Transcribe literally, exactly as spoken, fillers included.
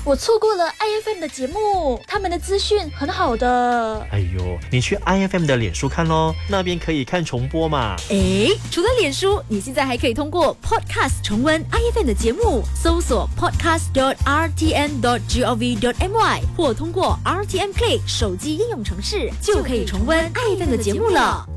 我错过了 I F M 的节目，他们的资讯很好的。 哎呦，你去 I F M 的脸书看咯，那边可以看重播嘛。 诶，除了脸书，你现在还可以通过 Podcast 重温 I F M 的节目，搜索 podcast dot r t n dot gov dot my 或通过 R T M Play 手机应用程式，就可以重温 I F M 的节目了。